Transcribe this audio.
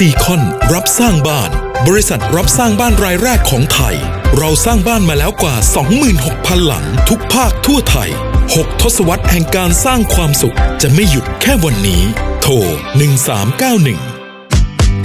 ซีคอนรับสร้างบ้านบริษัทรับสร้างบ้านรายแรกของไทยเราสร้างบ้านมาแล้วกว่า 26,000 หลังทุกภาคทั่วไทย6 ทศวรรษแห่งการสร้างความสุขจะไม่หยุดแค่วันนี้โทร1391